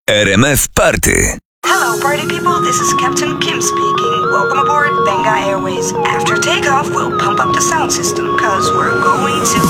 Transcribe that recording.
RMF Party. Hello, party people. This is Captain Kim speaking. Welcome aboard Benga Airways. After takeoff, we'll pump up the sound system, cause we're going to